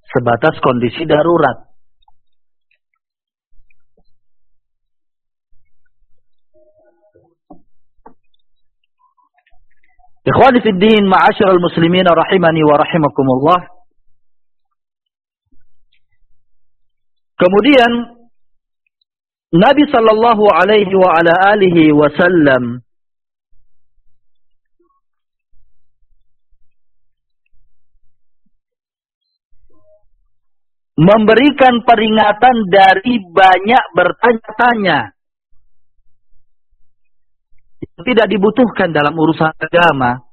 sebatas kondisi darurat. Ikhwani fid din, ma'asyiral muslimin rahimani wa rahimakumullah. Kemudian Nabi sallallahu alaihi wa ala alihi wasallam memberikan peringatan dari banyak bertanya-tanya yang tidak dibutuhkan dalam urusan agama.